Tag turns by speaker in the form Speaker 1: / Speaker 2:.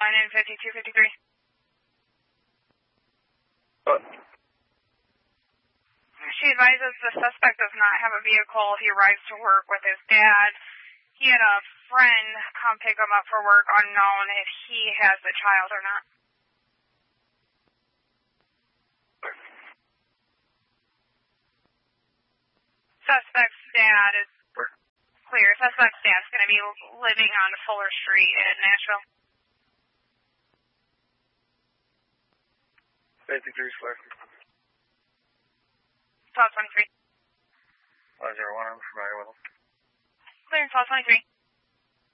Speaker 1: Line in 5253.
Speaker 2: What?
Speaker 1: She advises the suspect does not have a vehicle. He arrives to work with his dad. He had a friend come pick him up for work, unknown if he has a child or not. Suspect's dad is clear. Suspect's dad's going to be living on Fuller Street in Nashville.
Speaker 2: 53 square.
Speaker 1: 1223.
Speaker 2: 501, I'm familiar with him.
Speaker 1: Clear, 1223.